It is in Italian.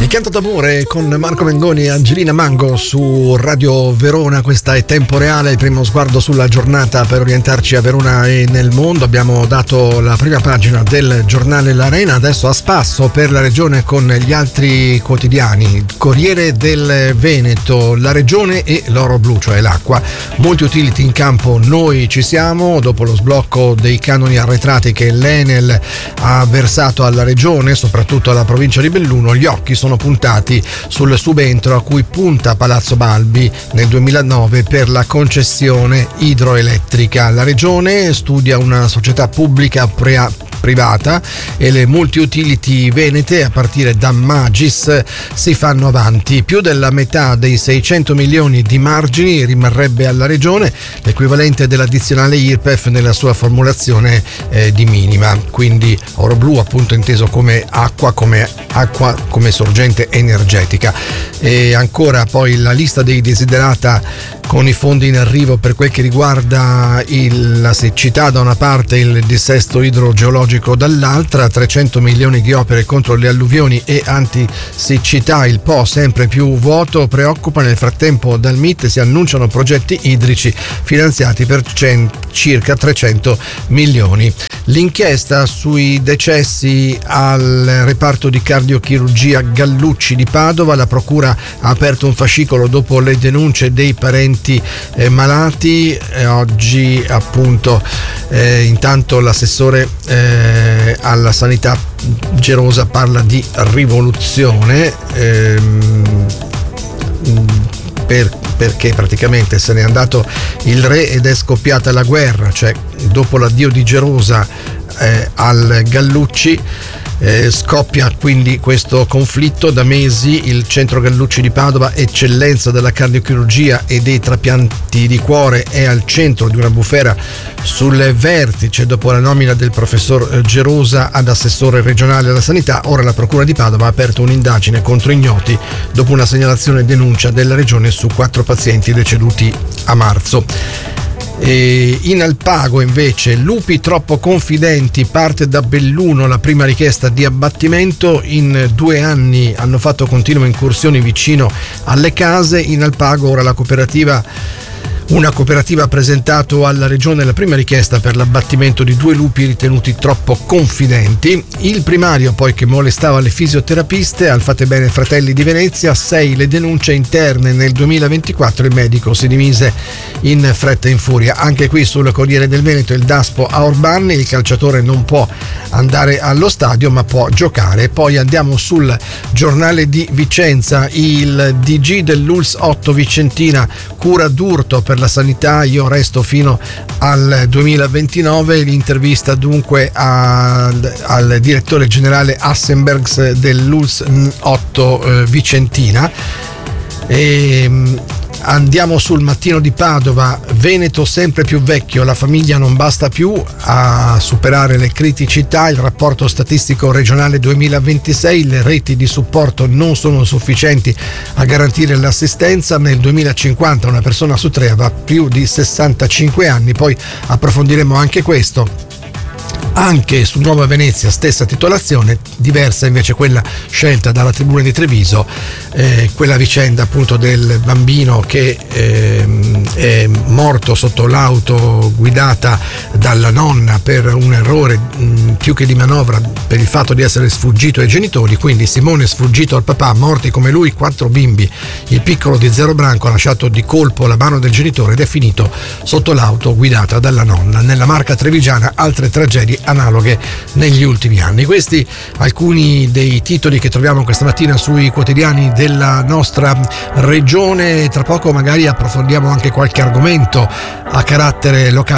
Canto d'amore con Marco Mengoni e Angelina Mango su Radio Verona. Questa è Tempo Reale, il primo sguardo sulla giornata per orientarci a Verona e nel mondo. Abbiamo dato la prima pagina del giornale L'Arena, adesso a spasso per la regione con gli altri quotidiani. Corriere del Veneto, la regione e l'oro blu, cioè l'acqua. Molti utility in campo, noi ci siamo. Dopo lo sblocco dei canoni arretrati che l'Enel ha versato alla regione, soprattutto alla provincia di Belluno, gli occhi sono puntati sul subentro a cui punta Palazzo Balbi nel 2009 per la concessione idroelettrica. La regione studia una società pubblica privata e le multi-utility venete, a partire da Magis, si fanno avanti. Più della metà dei 600 milioni di margini rimarrebbe alla regione, l'equivalente dell'addizionale IRPEF nella sua formulazione di minima. Quindi oro blu appunto inteso come acqua come sorgente energetica. E ancora poi la lista dei desiderata con i fondi in arrivo per quel che riguarda la siccità da una parte e il dissesto idrogeologico dall'altra. 300 milioni di opere contro le alluvioni e antisiccità, il Po sempre più vuoto preoccupa. Nel frattempo dal MIT si annunciano progetti idrici finanziati per circa 300 milioni. L'inchiesta sui decessi al reparto di cardiochirurgia Gallucci di Padova, la procura ha aperto un fascicolo dopo le denunce dei parenti malati. Oggi appunto intanto l'assessore alla sanità Gerosa parla di rivoluzione perché praticamente se n'è andato il re ed è scoppiata la guerra, cioè dopo l'addio di Gerosa al Gallucci scoppia quindi questo conflitto. Da mesi il centro Gallucci di Padova, eccellenza della cardiochirurgia e dei trapianti di cuore, è al centro di una bufera sul vertice dopo la nomina del professor Gerosa ad assessore regionale alla sanità. Ora la procura di Padova ha aperto un'indagine contro ignoti dopo una segnalazione e denuncia della regione su 4 pazienti deceduti a marzo. E in Alpago invece lupi troppo confidenti, parte da Belluno la prima richiesta di abbattimento. In 2 anni hanno fatto continue incursioni vicino alle case. In Alpago ora una cooperativa ha presentato alla regione la prima richiesta per l'abbattimento di 2 lupi ritenuti troppo confidenti. Il primario poi che molestava le fisioterapiste, al Fate Bene Fratelli di Venezia. 6 le denunce interne nel 2024, il medico si dimise in fretta e in furia. Anche qui sul Corriere del Veneto il Daspo a Orban, il calciatore non può andare allo stadio ma può giocare. Poi andiamo sul Giornale di Vicenza, il DG dell'ULSS 8 Vicentina, cura d'urto per la sanità, io resto fino al 2029. L'intervista dunque al direttore generale Assenbergs dell'ULSS 8 Vicentina. Andiamo sul Mattino di Padova, Veneto sempre più vecchio, la famiglia non basta più a superare le criticità. Il rapporto statistico regionale 2026, le reti di supporto non sono sufficienti a garantire l'assistenza. Nel 2050 una persona su 3 avrà più di 65 anni. Poi approfondiremo anche questo. Anche su Nuova Venezia stessa titolazione, diversa invece quella scelta dalla Tribuna di Treviso, quella vicenda appunto del bambino che è morto sotto l'auto guidata dalla nonna per un errore più che di manovra, per il fatto di essere sfuggito ai genitori. Quindi Simone sfuggito al papà, morti come lui 4 bimbi, il piccolo di Zero Branco ha lasciato di colpo la mano del genitore ed è finito sotto l'auto guidata dalla nonna. Nella Marca trevigiana altre tragedie analoghe negli ultimi anni. Questi alcuni dei titoli che troviamo questa mattina sui quotidiani della nostra regione. Tra poco magari approfondiamo anche qualche argomento a carattere locale